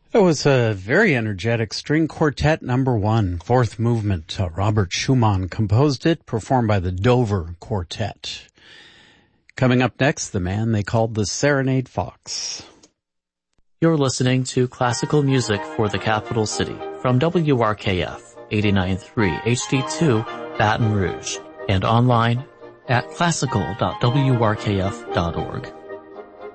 It was a very energetic string quartet number 1, fourth movement. Robert Schumann composed it, performed by the Dover Quartet. Coming up next, the man they called the Serenade Fox. You're listening to classical music for the capital city from WRKF 89.3 HD2 Baton Rouge and online at classical.wrkf.org.